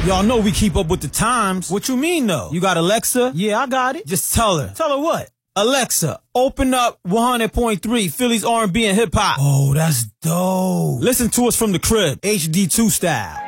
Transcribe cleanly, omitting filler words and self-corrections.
Y'all know we keep up with the times. What you mean, though? You got Alexa? Yeah, I got it. Just tell her. Tell her what? Alexa, open up 100.3 Philly's R&B and hip hop. Oh, that's dope. Listen to us from the crib, HD2 style.